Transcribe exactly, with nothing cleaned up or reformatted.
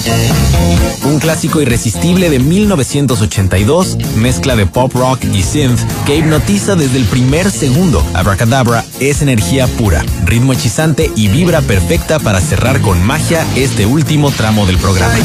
Un clásico irresistible de mil novecientos ochenta y dos, mezcla de pop rock y synth, que hipnotiza desde el primer segundo. Abracadabra es energía pura, ritmo hechizante y vibra perfecta para cerrar con magia este último tramo del programa.